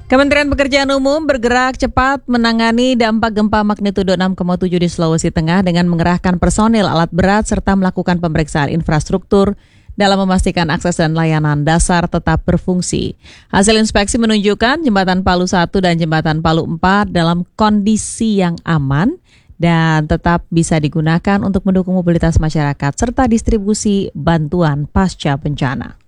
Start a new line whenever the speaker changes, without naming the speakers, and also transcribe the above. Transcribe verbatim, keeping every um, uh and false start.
Kementerian Pekerjaan Umum bergerak cepat menangani dampak gempa magnitudo enam koma tujuh di Sulawesi Tengah dengan mengerahkan personil alat berat serta melakukan pemeriksaan infrastruktur dalam memastikan akses dan layanan dasar tetap berfungsi. Hasil inspeksi menunjukkan jembatan Palu satu dan jembatan Palu empat dalam kondisi yang aman dan tetap bisa digunakan untuk mendukung mobilitas masyarakat serta distribusi bantuan pasca bencana.